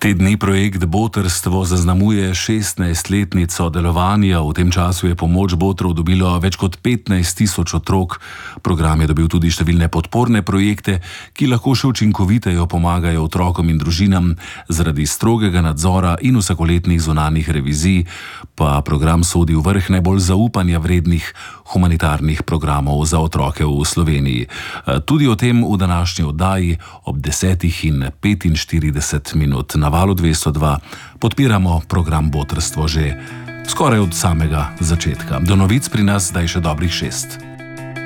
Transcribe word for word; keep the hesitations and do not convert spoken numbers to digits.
Te dni projekt Botrstvo zaznamuje šestnajstletnico delovanja. V tem času je pomoč Botrov dobilo več kot petnajst tisoč otrok. Program je dobil tudi številne podporne projekte, ki lahko še učinkoviteje pomagajo otrokom in družinam. Zaradi strogega nadzora in vsakoletnih zunanjih revizij pa program sodi v vrh najbolj zaupanja vrednih humanitarnih programov za otroke v Sloveniji. Tudi o tem v današnji oddaji ob desetih in petinštirideset minut. Na Valu dvesto dva podpiramo program Botrstvo že skoraj od samega začetka. Do novic pri nas zdaj še dobrih šest.